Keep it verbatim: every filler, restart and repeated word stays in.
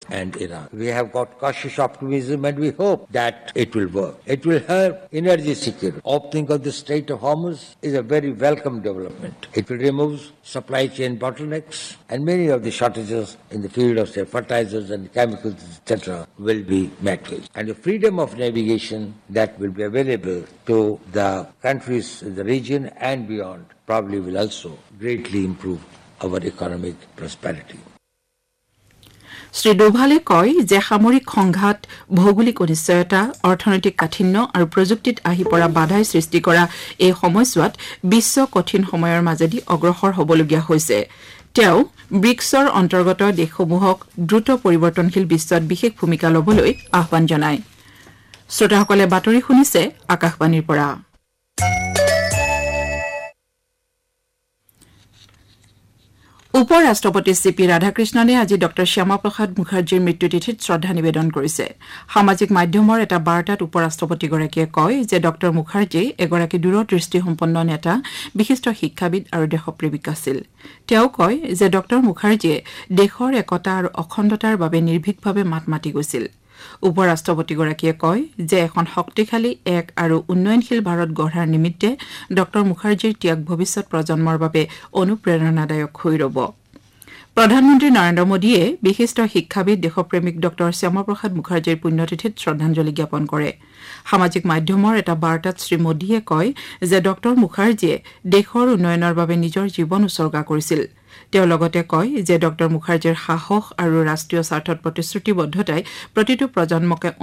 and Iran. We have got cautious optimism and we hope that it will work. It will help energy security. Opening of the Strait of Hormuz is a very welcome development. It will remove supply chain bottlenecks and many of the shortages in the field of say, fertilizers and chemicals, et cetera will be met with. And the freedom of navigation that will be available to the countries in the region and beyond probably will also greatly improve our economic prosperity. Shri ডোভালে কয় যে সামৰিক সংঘাত ভৌগোলিক অনিশ্চয়তা অৰ্থনৈতিক কাঠিন্য আৰু প্ৰযুক্তিত আহি পৰা বাধাই সৃষ্টি কৰা এই সময়ছোৱাত বিশ্ব কঠিন সময়ৰ মাজেদি অগ্ৰসৰ হ'বলগীয়া হৈছে তেওঁ ব্ৰিক্সৰ অন্তৰ্গত দেশসমূহক দ্ৰুত পৰিৱৰ্তনশীল বিশ্বত বিশেষ ভূমিকা ল'বলৈ আহ্বান জনায় শ্ৰোতাসকলে বাতৰি শুনিছে আকাশবাণীৰ পৰা উপ ৰাষ্ট্ৰপতি চি পি ৰাধাকৃষ্ণনে আজি ডক্টৰ শ্যামা প্ৰসাদ মুখাৰ্জীৰ মৃত্যুতিথিত শ্ৰদ্ধা নিবেদন কৰিছে সামাজিক মাধ্যমৰ এটা বাৰ্তাত উপ ৰাষ্ট্ৰপতিগৰাকীয়ে কয় যে ডক্টৰ মুখাৰ্জী এগৰাকী দূৰদৃষ্টিসম্পন্ন নেতা বিশিষ্ট শিক্ষাবিদ আৰু দেশপ্ৰেমিক আছিল তেওঁ কয় যে ডক্টৰ মুখাৰ্জীয়ে দেশৰ একতা আৰু অখণ্ডতাৰ বাবে নিৰ্ভীকভাৱে মাত মাতি গৈছিল উপ ৰাষ্ট্ৰপতিগৰাকীয়ে কয় যে এখন শক্তিশালী এক আৰু উন্নয়নশীল ভাৰত গঢ়াৰ নিমিত্তে ডক্টৰ মুখাৰ্জীৰ ত্যাগ ভৱিষ্যত প্ৰজন্মৰ বাবে অনুপ্ৰেৰণাদায়ক হৈ ৰব প্ৰধানমন্ত্ৰী নৰেন্দ্ৰ মোদীয়ে বিশিষ্ট শিক্ষাবিদ দেশপ্ৰেমিক ডক্টৰ শ্যামাপ্ৰসাদ মুখাৰ্জীৰ পুণ্যতিথিত শ্ৰদ্ধাঞ্জলি জ্ঞাপন কৰে সামাজিক মাধ্যমৰ এটা বাৰ্তাত শ্ৰী মোদীয়ে কয় যে ডক্টৰ মুখাৰ্জীয়ে দেশৰ উন্নয়নৰ বাবে নিজৰ জীৱন উৎসৰ্গা কৰিছিল তেওঁ লগতে কয় যে ডক্টৰ মুখাৰ্জীৰ সাহস আৰু ৰাষ্ট্ৰীয় স্বাৰ্থত প্ৰতিশ্ৰুতিবদ্ধতাই প্ৰতিটো প্ৰজন্মকে